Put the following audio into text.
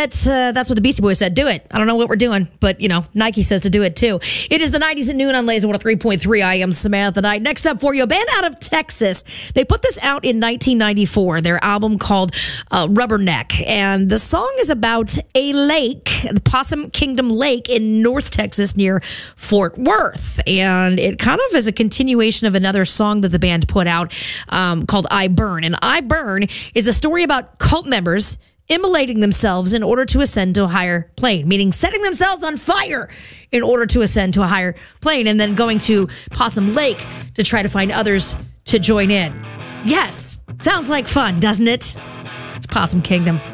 that's what the Beastie Boys said. Do it. I don't know what we're doing, but, Nike says to do it, too. It is the 90s at noon on Laser 103.3. I am Samantha Knight. Next up for you, a band out of Texas. They put this out in 1994, their album called Rubberneck. And the song is about a lake, the Possum Kingdom Lake in North Texas near Fort Worth. And it kind of is a continuation of another song that the band put out called I Burn. And I Burn is a story about cult members immolating themselves in order to ascend to a higher plane, meaning setting themselves on fire in order to ascend to a higher plane, and then going to Possum Lake to try to find others to join in. Yes, sounds like fun, doesn't it? It's Possum Kingdom.